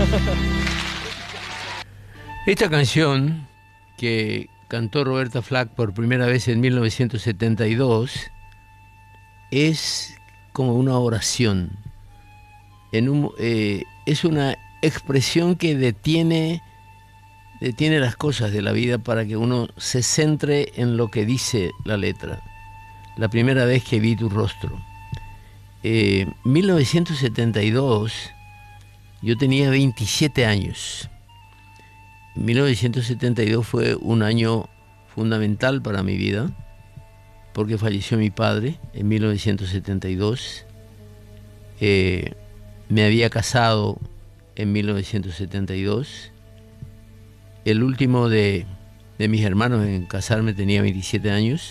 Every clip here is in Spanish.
Esta canción que cantó Roberta Flack por primera vez en 1972 es como una oración. Es una expresión que detiene las cosas de la vida para que uno se centre en lo que dice la letra. La primera vez que vi tu rostro. 1972, yo tenía 27 años. 1972 fue un año fundamental para mi vida, porque falleció mi padre en 1972. Me había casado en 1972. El último de mis hermanos en casarme tenía 27 años.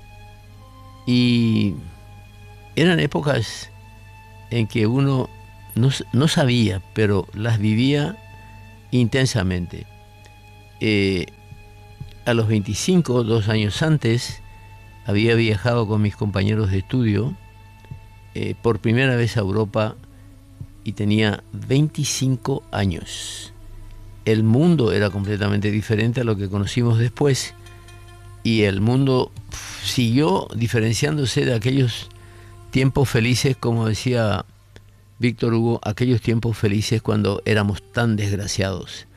Y eran épocas en que uno no sabía, pero las vivía intensamente. A los 25, 2 años antes, había viajado con mis compañeros de estudio por primera vez a Europa y tenía 25 años. El mundo era completamente diferente a lo que conocimos después y el mundo siguió diferenciándose de aquellos tiempos felices, como decía Víctor Hugo, aquellos tiempos felices cuando éramos tan desgraciados.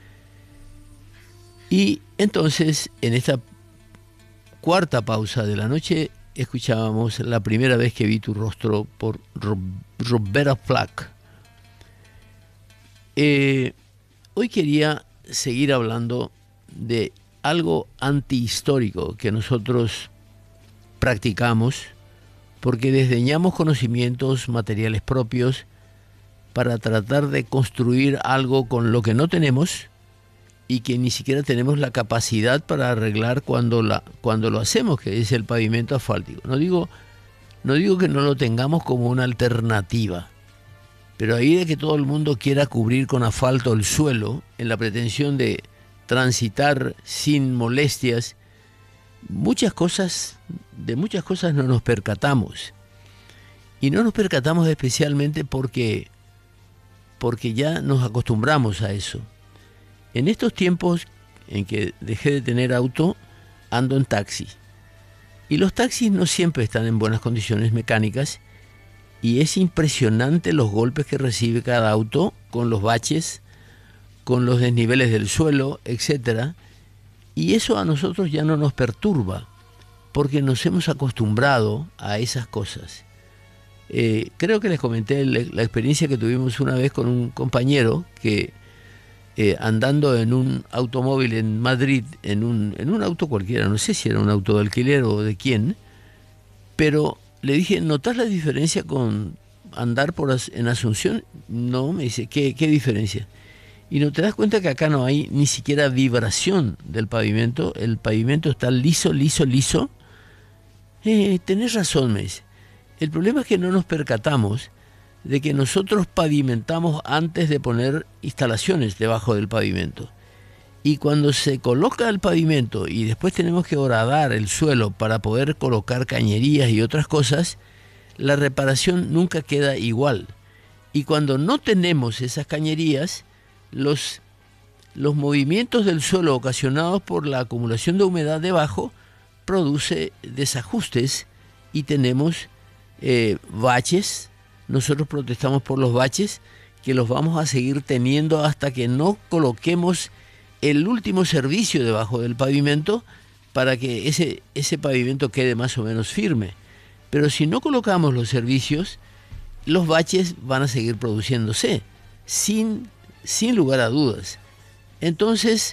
Y entonces, en esta cuarta pausa de la noche, escuchábamos La primera vez que vi tu rostro por Roberta Flack. Hoy quería seguir hablando de algo antihistórico que nosotros practicamos porque desdeñamos conocimientos materiales propios para tratar de construir algo con lo que no tenemos y que ni siquiera tenemos la capacidad para arreglar cuando lo hacemos, que es el pavimento asfáltico. No digo que no lo tengamos como una alternativa, pero ahí de que todo el mundo quiera cubrir con asfalto el suelo en la pretensión de transitar sin molestias, de muchas cosas no nos percatamos. Y no nos percatamos especialmente porque ya nos acostumbramos a eso. En estos tiempos en que dejé de tener auto, ando en taxi. Y los taxis no siempre están en buenas condiciones mecánicas y es impresionante los golpes que recibe cada auto con los baches, con los desniveles del suelo, etc. Y eso a nosotros ya no nos perturba porque nos hemos acostumbrado a esas cosas. Creo que les comenté la experiencia que tuvimos una vez con un compañero que andando en un automóvil en Madrid, en un auto cualquiera, no sé si era un auto de alquiler o de quién, pero le dije, ¿notas la diferencia con andar en Asunción? No, me dice, ¿qué diferencia? Y no te das cuenta que acá no hay ni siquiera vibración del pavimento, el pavimento está liso. Tenés razón, me dice. El problema es que no nos percatamos de que nosotros pavimentamos antes de poner instalaciones debajo del pavimento. Y cuando se coloca el pavimento y después tenemos que horadar el suelo para poder colocar cañerías y otras cosas, la reparación nunca queda igual. Y cuando no tenemos esas cañerías, los movimientos del suelo ocasionados por la acumulación de humedad debajo produce desajustes y tenemos baches. Nosotros protestamos por los baches que los vamos a seguir teniendo hasta que no coloquemos el último servicio debajo del pavimento para que ese pavimento quede más o menos firme. Pero si no colocamos los servicios, los baches van a seguir produciéndose, sin lugar a dudas. Entonces,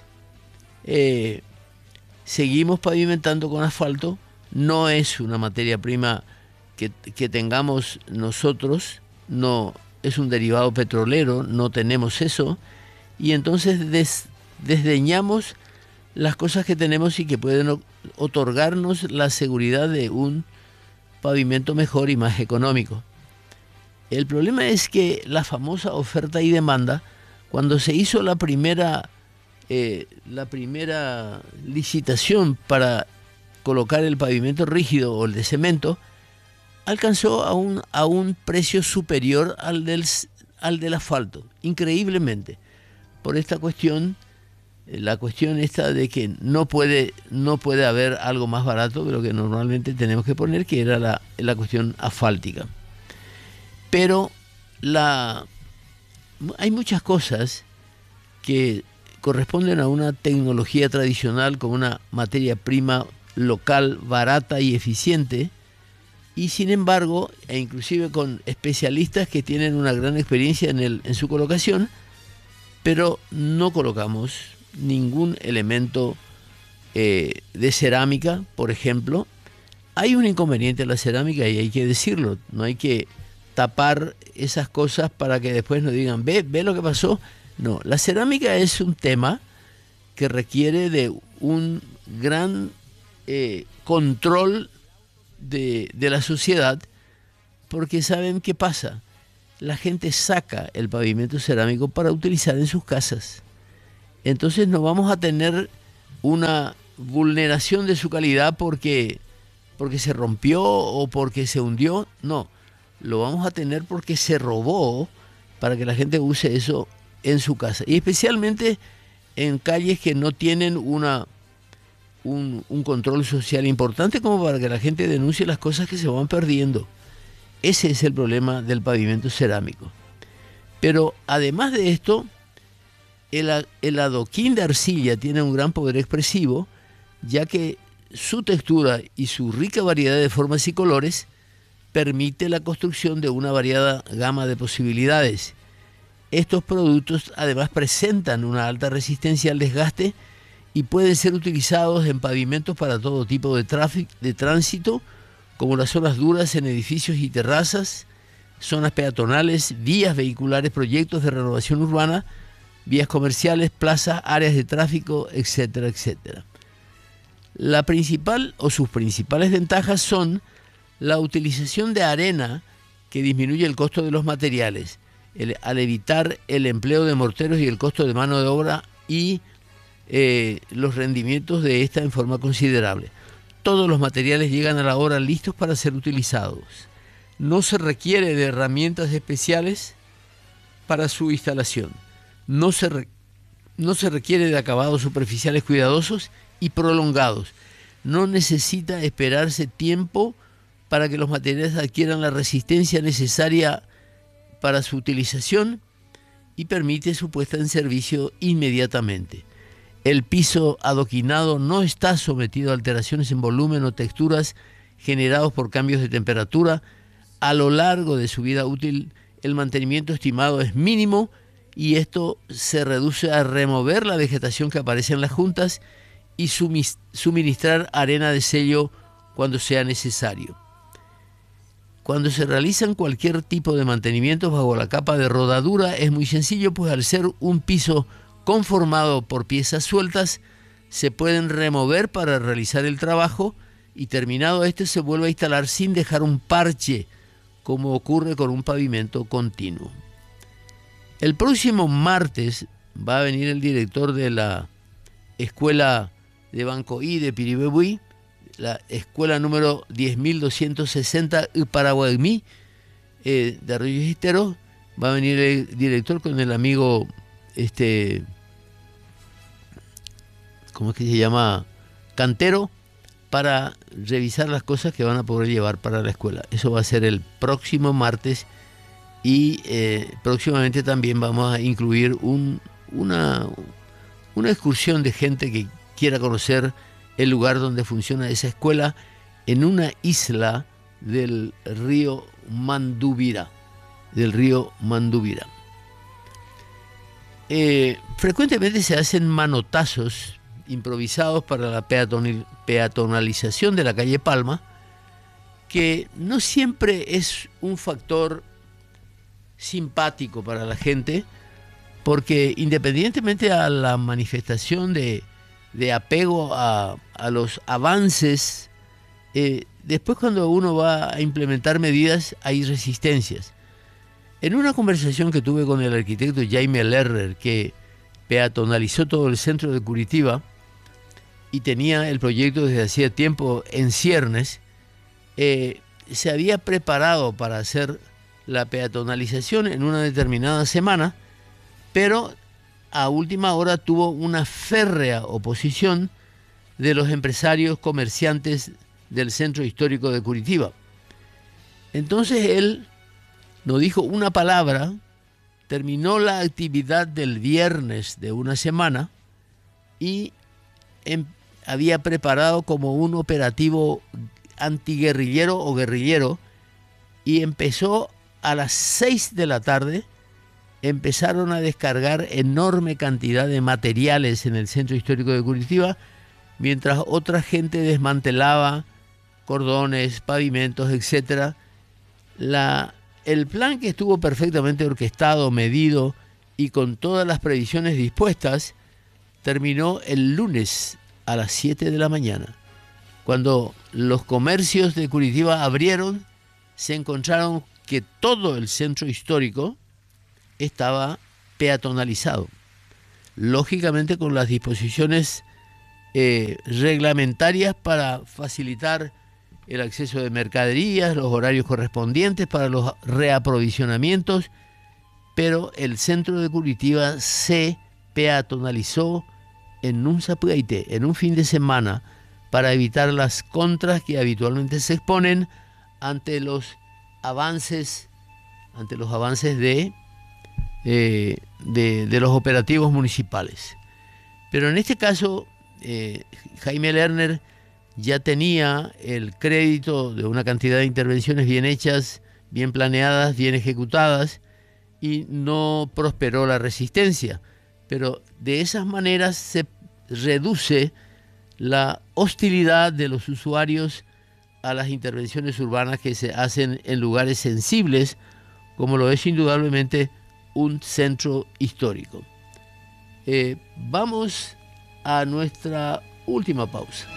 seguimos pavimentando con asfalto. No es una materia prima que tengamos nosotros, no es un derivado petrolero, no tenemos eso, y entonces desdeñamos las cosas que tenemos y que pueden otorgarnos la seguridad de un pavimento mejor y más económico. El problema es que la famosa oferta y demanda, cuando se hizo la primera licitación para colocar el pavimento rígido o el de cemento, alcanzó a un precio superior al del asfalto, increíblemente. por esta cuestión, la cuestión esta de que no puede haber algo más barato de lo que normalmente tenemos que poner, que era la cuestión asfáltica. Pero hay muchas cosas que corresponden a una tecnología tradicional con una materia prima local barata y eficiente, y sin embargo, e inclusive con especialistas que tienen una gran experiencia en su colocación, pero no colocamos ningún elemento de cerámica, por ejemplo. Hay un inconveniente en la cerámica y hay que decirlo, no hay que tapar esas cosas para que después nos digan, ve lo que pasó. No, la cerámica es un tema que requiere de un gran control de la sociedad, porque ¿saben qué pasa? La gente saca el pavimento cerámico para utilizar en sus casas. Entonces no vamos a tener una vulneración de su calidad porque se rompió o porque se hundió. No, lo vamos a tener porque se robó para que la gente use eso en su casa. Y especialmente en calles que no tienen un control social importante, como para que la gente denuncie las cosas que se van perdiendo. Ese es el problema del pavimento cerámico. Pero además de esto, el adoquín de arcilla tiene un gran poder expresivo, ya que su textura y su rica variedad de formas y colores permite la construcción de una variada gama de posibilidades. Estos productos además presentan una alta resistencia al desgaste y pueden ser utilizados en pavimentos para todo tipo de tránsito, como las zonas duras en edificios y terrazas, zonas peatonales, vías vehiculares, proyectos de renovación urbana, vías comerciales, plazas, áreas de tráfico, etcétera, etcétera. La principal o sus principales ventajas son la utilización de arena, que disminuye el costo de los materiales, al evitar el empleo de morteros y el costo de mano de obra y los rendimientos de esta en forma considerable. Todos los materiales llegan a la obra listos para ser utilizados. No se requiere de herramientas especiales para su instalación. No se requiere de acabados superficiales cuidadosos y prolongados. No necesita esperarse tiempo para que los materiales adquieran la resistencia necesaria para su utilización y permite su puesta en servicio inmediatamente. El piso adoquinado no está sometido a alteraciones en volumen o texturas generados por cambios de temperatura. A lo largo de su vida útil, el mantenimiento estimado es mínimo y esto se reduce a remover la vegetación que aparece en las juntas y suministrar arena de sello cuando sea necesario. Cuando se realizan cualquier tipo de mantenimientos bajo la capa de rodadura es muy sencillo, pues al ser un piso conformado por piezas sueltas, se pueden remover para realizar el trabajo y terminado este se vuelve a instalar sin dejar un parche, como ocurre con un pavimento continuo. El próximo martes va a venir el director de la escuela de Banco I de Piribebuy, la escuela número 10.260 Paraguaymí de Arroyo Gistero. Va a venir el director con el amigo ¿cómo es que se llama? Cantero, para revisar las cosas que van a poder llevar para la escuela. Eso va a ser el próximo martes y próximamente también vamos a incluir una excursión de gente que quiera conocer el lugar donde funciona esa escuela en una isla del río Mandubira. Frecuentemente se hacen manotazos improvisados para la peatonalización de la calle Palma, que no siempre es un factor simpático para la gente, porque independientemente a la manifestación de apego a los avances, después cuando uno va a implementar medidas hay resistencias. En una conversación que tuve con el arquitecto Jaime Lerrer, que peatonalizó todo el centro de Curitiba y tenía el proyecto desde hacía tiempo en ciernes, se había preparado para hacer la peatonalización en una determinada semana, pero a última hora tuvo una férrea oposición de los empresarios comerciantes del centro histórico de Curitiba. Entonces él no dijo una palabra, terminó la actividad del viernes de una semana y había preparado como un operativo antiguerrillero o guerrillero, y empezó a las 6 de la tarde, empezaron a descargar enorme cantidad de materiales en el centro histórico de Curitiba, mientras otra gente desmantelaba cordones, pavimentos, etc. El plan, que estuvo perfectamente orquestado, medido y con todas las previsiones dispuestas, terminó el lunes a las 7 de la mañana. Cuando los comercios de Curitiba abrieron, se encontraron que todo el centro histórico estaba peatonalizado. Lógicamente con las disposiciones reglamentarias para facilitar el acceso de mercaderías, los horarios correspondientes para los reaprovisionamientos, pero el centro de Curitiba se peatonalizó en un Sapucaité, en un fin de semana, para evitar las contras que habitualmente se exponen ante los avances de los operativos municipales. Pero en este caso, Jaime Lerner ya tenía el crédito de una cantidad de intervenciones bien hechas, bien planeadas, bien ejecutadas, y no prosperó la resistencia. Pero de esas maneras se reduce la hostilidad de los usuarios a las intervenciones urbanas que se hacen en lugares sensibles, como lo es indudablemente un centro histórico. Vamos a nuestra última pausa.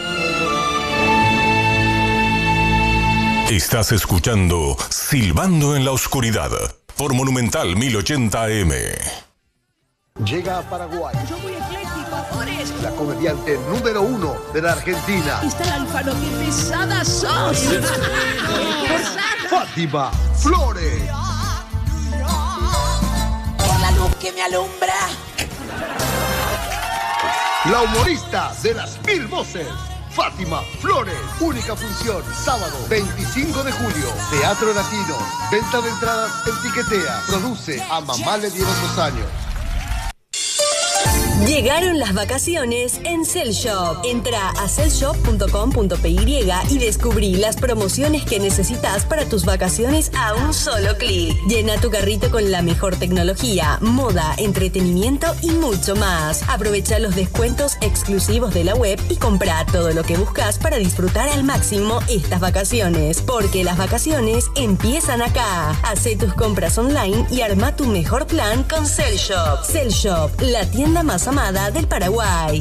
Estás escuchando Silbando en la Oscuridad por Monumental 1080 AM. Llega a Paraguay. Yo muy ecléctico, Amores. La comediante número 1 de la Argentina. Está el Alfano, qué pesada sos. Fátima Flores. Por la luz que me alumbra. La humorista de las 1000 voces. Fátima Flores. Única función, sábado 25 de julio. Teatro Latino. Venta de entradas en Tiquetea. Produce A Mamá le dieron 2 años. Llegaron las vacaciones en Cell Shop. Entra a cellshop.com.py y descubrí las promociones que necesitas para tus vacaciones a un solo clic. Llena tu carrito con la mejor tecnología, moda, entretenimiento y mucho más. Aprovecha los descuentos exclusivos de la web y compra todo lo que buscas para disfrutar al máximo estas vacaciones. Porque las vacaciones empiezan acá. Hacé tus compras online y arma tu mejor plan con Cell Shop. Cell Shop, la tienda más amada del Paraguay.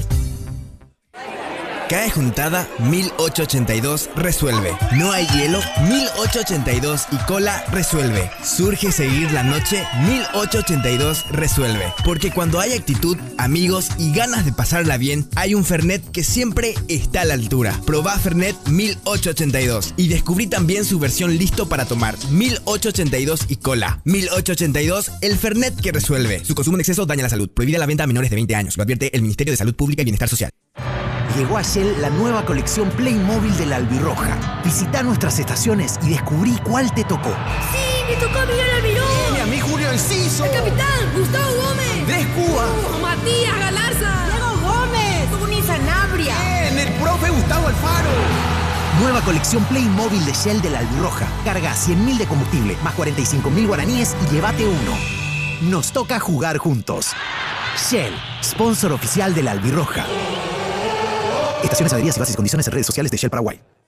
Cae juntada 1882 resuelve. No hay hielo 1882 y cola resuelve. Surge seguir la noche 1882 resuelve. Porque cuando hay actitud, amigos y ganas de pasarla bien, hay un Fernet que siempre está a la altura. Probá Fernet 1882 y descubrí también su versión listo para tomar 1882 y cola. 1882, el Fernet que resuelve. Su consumo en exceso daña la salud. Prohibida la venta a menores de 20 años. Lo advierte el Ministerio de Salud Pública y Bienestar Social. Llegó a Shell la nueva colección Playmobil de la Albirroja. Visita nuestras estaciones y descubrí cuál te tocó. ¡Sí! ¡Me tocó Miguel Almirón! ¡Y a mí Julio Enciso! ¡El capitán! ¡Gustavo Gómez! ¡Andrés Cuba! ¡Matías Galarza! ¡Diego Gómez! ¡Tuni Sanabria! ¡El profe Gustavo Alfaro! Nueva colección Playmobil de Shell de la Albirroja. Carga 100.000 de combustible, más 45.000 guaraníes y llévate uno. Nos toca jugar juntos. Shell, sponsor oficial de la Albirroja. Estaciones, adheridas y bases y condiciones en redes sociales de Shell Paraguay.